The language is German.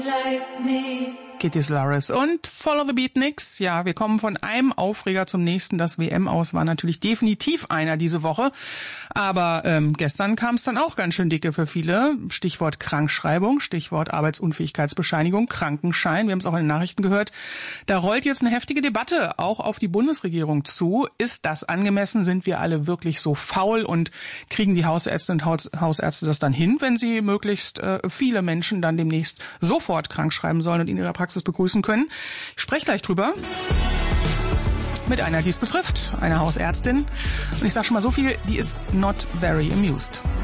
Kitty Solaris und Follow the Beatniks. Ja, wir kommen von einem Aufreger zum nächsten. Das WM-Aus war natürlich definitiv einer diese Woche. Aber gestern kam es dann auch ganz schön dicke für viele. Stichwort Krankschreibung, Stichwort Arbeitsunfähigkeitsbescheinigung, Krankenschein. Wir haben es auch in den Nachrichten gehört. Da rollt jetzt eine heftige Debatte auch auf die Bundesregierung zu. Ist das angemessen? Sind wir alle wirklich so faul und kriegen die Hausärzte und Hausärzte das dann hin, wenn sie möglichst viele Menschen dann demnächst sofort krank schreiben sollen und in ihrer Praxis begrüßen können? Ich spreche gleich drüber mit einer, die es betrifft, einer Hausärztin. Und ich sage schon mal so viel, die ist not very amused.